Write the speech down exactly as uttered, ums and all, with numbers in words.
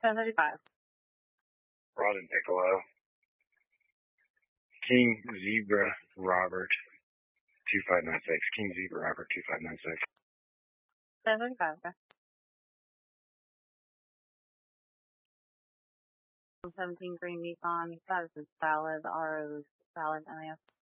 ten thirty-five. Rod and Piccolo. King Zebra Robert two five nine six. King Zebra Robert two five nine six. ten thirty-five, okay. seventeen Green Beacon, that is salad, R O's salad, M A S.